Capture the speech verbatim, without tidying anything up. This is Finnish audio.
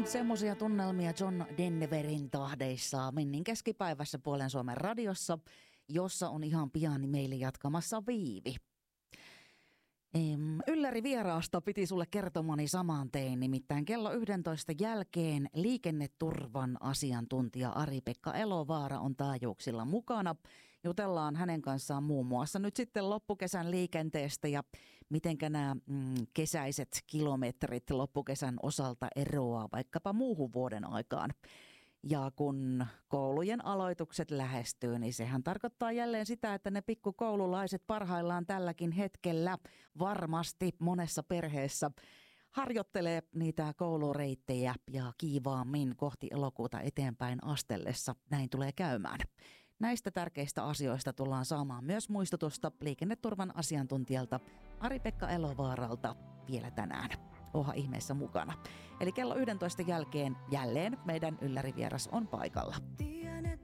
Semmoisia tunnelmia John Denverin tahdeissa Minnin keskipäivässä Puolen Suomen radiossa, jossa on ihan pian meille jatkamassa Viivi. Ylläri vieraasta piti sulle kertomani saman tein, nimittäin kello yksitoista jälkeen liikenneturvan asiantuntija Ari-Pekka Elovaara on taajuuksilla mukana. Jutellaan hänen kanssaan muun muassa nyt sitten loppukesän liikenteestä ja mitenkä nämä mm, kesäiset kilometrit loppukesän osalta eroaa vaikkapa muuhun vuoden aikaan. Ja kun koulujen aloitukset lähestyy, niin sehän tarkoittaa jälleen sitä, että ne pikkukoululaiset parhaillaan tälläkin hetkellä varmasti monessa perheessä harjoittelee niitä koulureittejä ja kiivaammin kohti elokuuta eteenpäin astellessa. Näin tulee käymään. Näistä tärkeistä asioista tullaan saamaan myös muistutusta liikenneturvan asiantuntijalta Ari-Pekka Elovaaralta vielä tänään. Oha ihmeessä mukana. Eli kello yksitoista jälkeen jälleen meidän yllärivieras on paikalla.